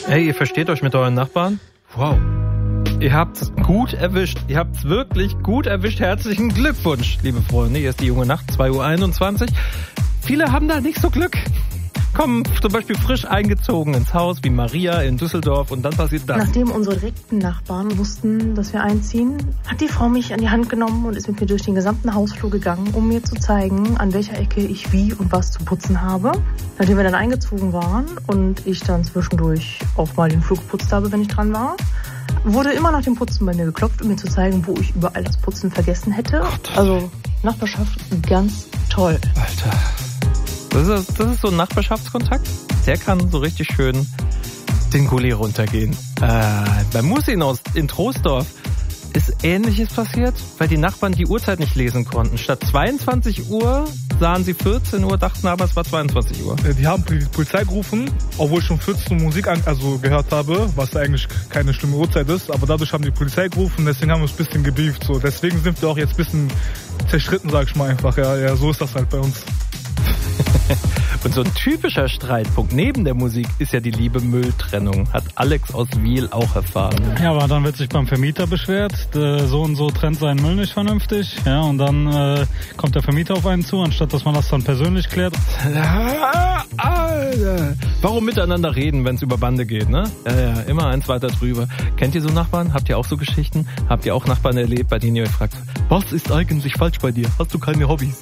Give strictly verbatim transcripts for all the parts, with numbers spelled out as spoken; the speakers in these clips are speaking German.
Hey, ihr versteht euch mit euren Nachbarn? Wow. Ihr habt's gut erwischt. Ihr habt's wirklich gut erwischt. Herzlichen Glückwunsch, liebe Freunde. Hier ist die junge Nacht, zwei Uhr einundzwanzig. Viele haben da nicht so Glück. Kommen zum Beispiel frisch eingezogen ins Haus, wie Maria in Düsseldorf, und dann passiert das. Nachdem unsere direkten Nachbarn wussten, dass wir einziehen, hat die Frau mich an die Hand genommen und ist mit mir durch den gesamten Hausflur gegangen, um mir zu zeigen, an welcher Ecke ich wie und was zu putzen habe. Nachdem wir dann eingezogen waren und ich dann zwischendurch auch mal den Flur geputzt habe, wenn ich dran war, wurde immer nach dem Putzen bei mir geklopft, um mir zu zeigen, wo ich überall das Putzen vergessen hätte. Gott. Also Nachbarschaft ganz toll. Alter. Das ist, das ist so ein Nachbarschaftskontakt. Der kann so richtig schön den Gully runtergehen. Äh, bei Musin aus in Troisdorf ist Ähnliches passiert, weil die Nachbarn die Uhrzeit nicht lesen konnten. Statt zweiundzwanzig Uhr sahen sie vierzehn Uhr, dachten aber, es war zweiundzwanzig Uhr. Die haben die Polizei gerufen, obwohl ich schon vierzehn Uhr Musik an, also gehört habe, was eigentlich keine schlimme Uhrzeit ist. Aber dadurch haben die Polizei gerufen, deswegen haben wir uns ein bisschen gebieft. So. Deswegen sind wir auch jetzt ein bisschen zerstritten, sag ich mal einfach. Ja, ja, so ist das halt bei uns. Und so ein typischer Streitpunkt neben der Musik ist ja die liebe Mülltrennung. Hat Alex aus Wiel auch erfahren. Ja, aber dann wird sich beim Vermieter beschwert, so und so trennt seinen Müll nicht vernünftig. Ja, und dann äh, kommt der Vermieter auf einen zu, anstatt dass man das dann persönlich klärt. Ja, Alter. Warum miteinander reden, wenn es über Bande geht, ne? Ja, ja, immer eins weiter drüber. Kennt ihr so Nachbarn? Habt ihr auch so Geschichten? Habt ihr auch Nachbarn erlebt, bei denen ihr euch fragt, was ist eigentlich falsch bei dir? Hast du keine Hobbys?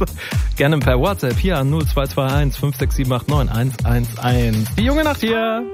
Gerne per WhatsApp hier an null zwei zwei eins fünf sechs sieben acht neun eins eins eins. Die junge Nacht hier.